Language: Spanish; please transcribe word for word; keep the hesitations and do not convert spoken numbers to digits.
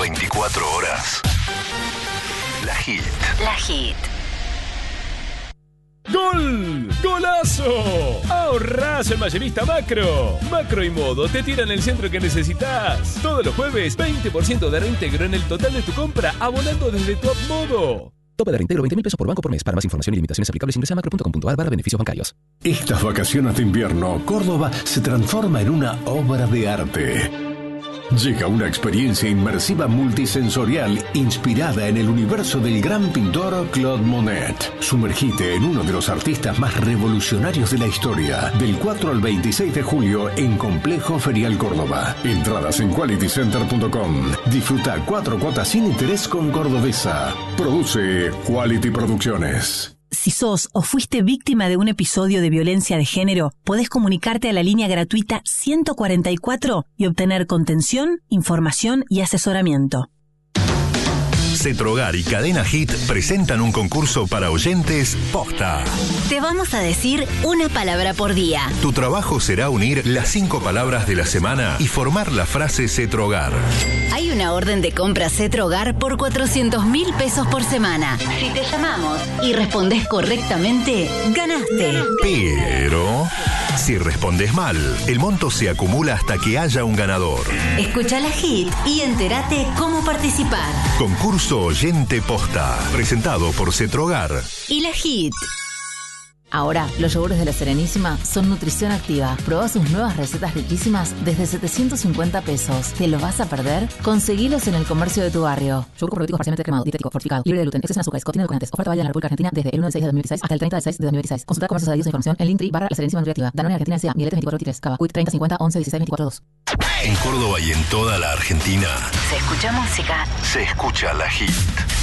veinticuatro horas. La Hit. La Hit. ¡Gol! ¡Golazo! ¡Ahorrás en Mayorista Macro! Macro y Modo te tiran el centro que necesitas. Todos los jueves, veinte por ciento de reintegro en el total de tu compra, abonando desde tu app Modo. Tope de reintegro veinte mil pesos por banco por mes. Para más información y limitaciones aplicables ingresa a macro punto com punto a r barra beneficios bancarios. Estas vacaciones de invierno, Córdoba se transforma en una obra de arte. Llega una experiencia inmersiva multisensorial inspirada en el universo del gran pintor Claude Monet. Sumergite en uno de los artistas más revolucionarios de la historia. Del cuatro al veintiséis de julio en Complejo Ferial Córdoba. Entradas en quality center punto com. Disfruta cuatro cuotas sin interés con Cordobesa. Produce Quality Producciones. Si sos o fuiste víctima de un episodio de violencia de género, podés comunicarte a la línea gratuita ciento cuarenta y cuatro y obtener contención, información y asesoramiento. Cetrogar y Cadena Hit presentan un concurso para oyentes posta. Te vamos a decir una palabra por día. Tu trabajo será unir las cinco palabras de la semana y formar la frase Cetrogar. Hay una orden de compra Cetrogar por cuatrocientos mil pesos por semana. Si te llamamos y respondes correctamente, ganaste. Pero si respondes mal, el monto se acumula hasta que haya un ganador. Escucha la Hit y entérate cómo participar. Concurso Oyente Posta, presentado por Cetrogar y la Hit. Ahora, los yogures de La Serenísima son nutrición activa. Probá sus nuevas recetas riquísimas desde setecientos cincuenta pesos. ¿Te los vas a perder? Conseguilos en el comercio de tu barrio. Yogur probiótico parcialmente cremado, dietético, fortificado, libre de gluten, exceso en azúcares, contiene edulcorantes. Oferta válida en la República Argentina desde el uno del seis de dos mil dieciséis hasta el treinta del seis de dos mil dieciséis. Consulta comercios adheridos e información en Linktree barra La Serenísima Nutriactiva. Danone Argentina S A, Mieletes veinticuatro veintitrés, Cava, Quick treinta cincuenta once dieciséis veinticuatro dos. En Córdoba y en toda la Argentina Se escucha música. se escucha la Hit.